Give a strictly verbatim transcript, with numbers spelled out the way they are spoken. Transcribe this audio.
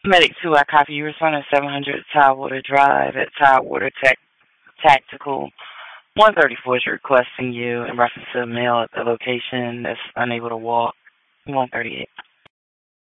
Medic two, I copy you. Responding seven hundred Tidewater Drive at Tidewater Tech Tactical. one thirty-four is requesting you in reference to a male at the location that's unable to walk. one thirty-eight.